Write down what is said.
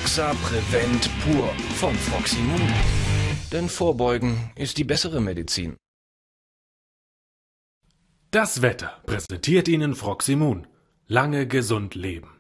Froxa Prevent pur von Froximun. Denn Vorbeugen ist die bessere Medizin. Das Wetter präsentiert Ihnen Froximun. Lange gesund leben.